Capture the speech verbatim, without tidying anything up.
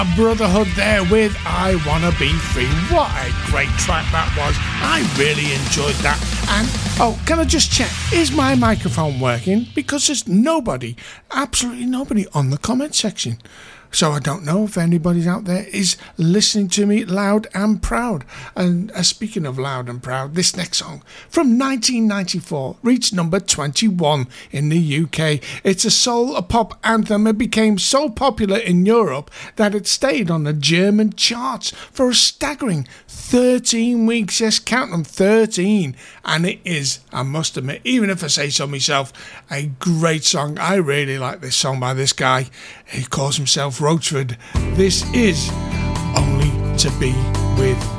Brotherhood there with I Wanna Be Free. What a great track that was. I really enjoyed that. And, oh, can I just check? Is my microphone working? Because there's nobody, absolutely nobody on the comment section. So I don't know if anybody out there is listening to me loud and proud. And uh, speaking of loud and proud, this next song from nineteen ninety-four reached number twenty-one in the U K. It's a soul a pop anthem. It became so popular in Europe that it stayed on the German charts for a staggering thirteen weeks. Yes, count them, thirteen. And it is, I must admit, even if I say so myself, a great song. I really like this song by this guy. He calls himself Roachford. This is Only to Be With